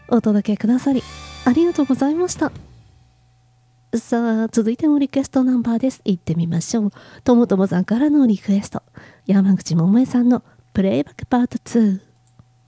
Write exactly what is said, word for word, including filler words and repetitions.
お届けくださりありがとうございました。さあ続いてもリクエストナンバーです。行ってみましょう。ともともさんからのリクエスト、山口百恵さんのプレイバックパートツー。